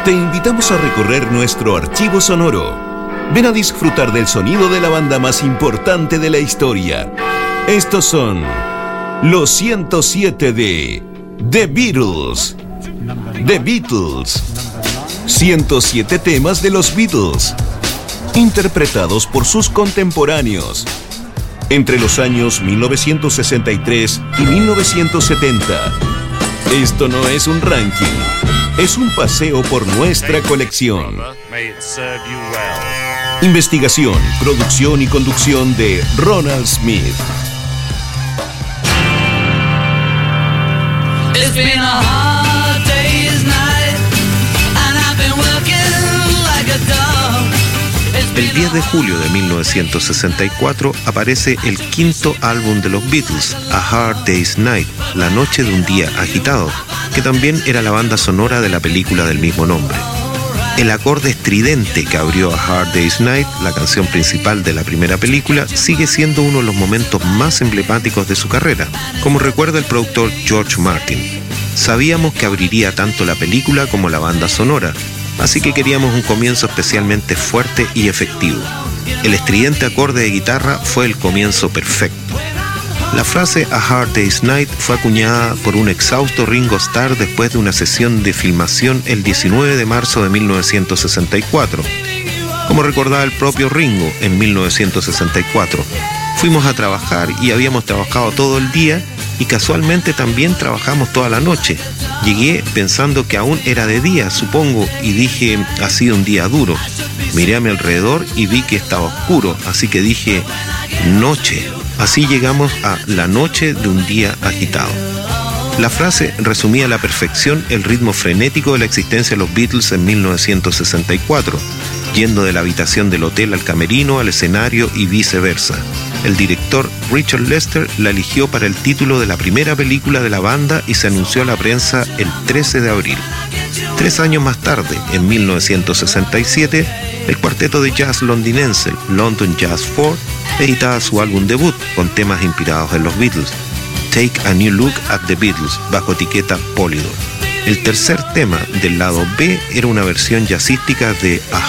Te invitamos a recorrer nuestro archivo sonoro. Ven a disfrutar del sonido de la banda más importante de la historia. Estos son los 107 de The Beatles. The Beatles. 107 temas de los Beatles, interpretados por sus contemporáneos entre los años 1963 y 1970. Esto no es un ranking, es un paseo por nuestra colección. Investigación, producción y conducción de Ronald Smith. It's been a hard day's night, and I've been working like a dog. El 10 de julio de 1964 aparece el quinto álbum de los Beatles, A Hard Day's Night, La Noche de un Día Agitado, que también era la banda sonora de la película del mismo nombre. El acorde estridente que abrió A Hard Day's Night, la canción principal de la primera película, sigue siendo uno de los momentos más emblemáticos de su carrera, como recuerda el productor George Martin. Sabíamos que abriría tanto la película como la banda sonora, así que queríamos un comienzo especialmente fuerte y efectivo. El estridente acorde de guitarra fue el comienzo perfecto. La frase A Hard Day's Night fue acuñada por un exhausto Ringo Starr después de una sesión de filmación el 19 de marzo de 1964. Como recordaba el propio Ringo en 1964, fuimos a trabajar y habíamos trabajado todo el día y casualmente también trabajamos toda la noche. Llegué pensando que aún era de día, supongo, y dije, ha sido un día duro. Miré a mi alrededor y vi que estaba oscuro, así que dije, noche. Así llegamos a la noche de un día agitado. La frase resumía a la perfección el ritmo frenético de la existencia de los Beatles en 1964, yendo de la habitación del hotel al camerino, al escenario y viceversa. El director Richard Lester la eligió para el título de la primera película de la banda y se anunció a la prensa el 13 de abril. 3 años más tarde, en 1967, el cuarteto de jazz londinense London Jazz 4 editaba su álbum debut con temas inspirados en los Beatles, Take a New Look at the Beatles, bajo etiqueta Polydor. El tercer tema del lado B era una versión jazzística de A